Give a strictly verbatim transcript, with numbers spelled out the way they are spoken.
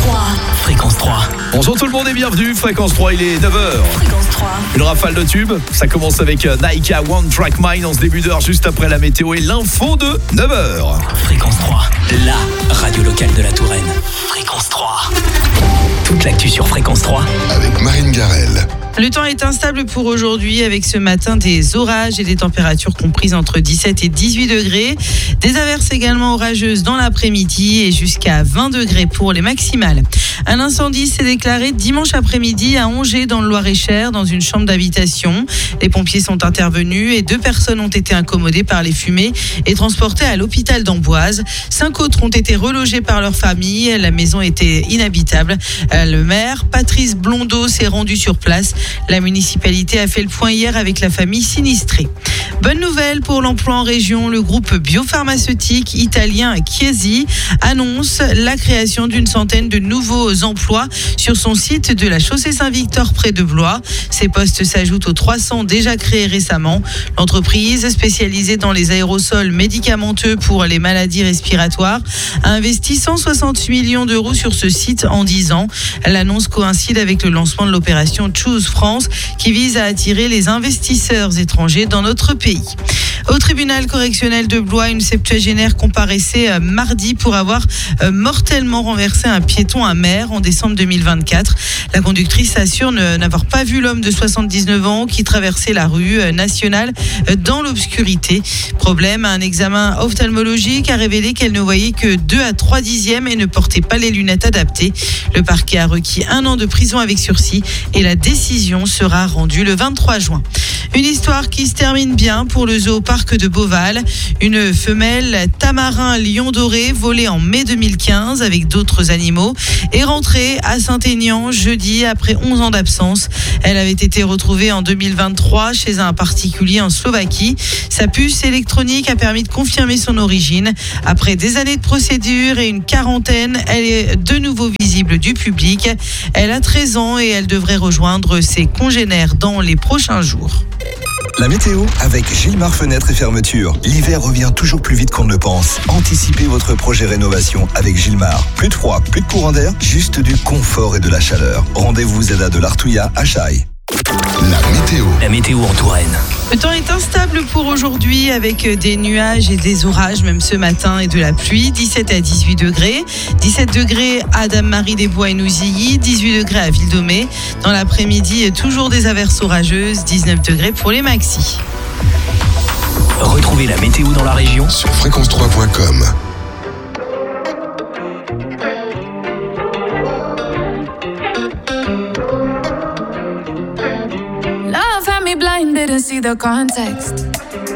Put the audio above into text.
trois. Fréquence trois. Bonjour tout le monde et bienvenue, Fréquence trois, il est neuf heures. Fréquence trois. Une rafale de tubes, ça commence avec Naika One Track Mind en ce début d'heure, juste après la météo et l'info de neuf heures. Fréquence trois, la radio locale de la Touraine. Fréquence trois. Toute l'actu sur Fréquence trois. Avec Marine Garel. Le temps est instable pour aujourd'hui avec ce matin des orages et des températures comprises entre dix-sept et dix-huit degrés. Des averses également orageuses dans l'après-midi et jusqu'à vingt degrés pour les maximales. Un incendie s'est déclaré dimanche après-midi à Angers dans le Loir-et-Cher dans une chambre d'habitation. Les pompiers sont intervenus et deux personnes ont été incommodées par les fumées et transportées à l'hôpital d'Amboise. Cinq autres ont été relogées par leur famille. La maison était inhabitable. Le maire, Patrice Blondeau, s'est rendu sur place. La municipalité a fait le point hier avec la famille sinistrée. Bonne nouvelle pour l'emploi en région, le groupe biopharmaceutique italien Chiesi annonce la création d'une centaine de nouveaux emplois sur son site de la chaussée Saint-Victor près de Blois. Ces postes s'ajoutent aux trois cents déjà créés récemment. L'entreprise, spécialisée dans les aérosols médicamenteux pour les maladies respiratoires, a investi cent soixante millions d'euros sur ce site en dix ans. L'annonce coïncide avec le lancement de l'opération Choose France qui vise à attirer les investisseurs étrangers dans notre pays. Au tribunal correctionnel de Blois, une septuagénaire comparaissait mardi pour avoir mortellement renversé un piéton à Mer en décembre deux mille vingt-quatre. La conductrice assure n'avoir pas vu l'homme de soixante-dix-neuf ans qui traversait la rue nationale dans l'obscurité. Problème, un examen ophtalmologique a révélé qu'elle ne voyait que deux à trois dixièmes et ne portait pas les lunettes adaptées. Le parquet a requis un an de prison avec sursis et la décision sera rendue le vingt-trois juin. Une histoire qui se termine bien pour le zooparc de Beauval. Une femelle tamarin lion doré volée en mai deux mille quinze avec d'autres animaux est rentrée à Saint-Aignan jeudi après onze ans d'absence. Elle avait été retrouvée en deux mille vingt-trois chez un particulier en Slovaquie. Sa puce électronique a permis de confirmer son origine. Après des années de procédure et une quarantaine, elle est de nouveau visible du public. Elle a treize ans et elle devrait rejoindre ses congénères dans les prochains jours. La météo avec Gilmar Fenêtres et Fermetures. L'hiver revient toujours plus vite qu'on ne le pense. Anticipez votre projet rénovation avec Gilmar. Plus de froid, plus de courant d'air, juste du confort et de la chaleur. Rendez-vous Zeda de l'Artouilla à Chaille. La météo. La météo en Touraine. Le temps est instable pour aujourd'hui avec des nuages et des orages même ce matin et de la pluie. dix-sept à dix-huit degrés. dix-sept degrés à Dame-Marie-des-Bois et Nouzilly. dix-huit degrés à Ville-d'Aumé. Dans l'après-midi, toujours des averses orageuses. dix-neuf degrés pour les maxis. Retrouvez la météo dans la région Sur fréquence trois point com. Love had me blind, didn't see the context.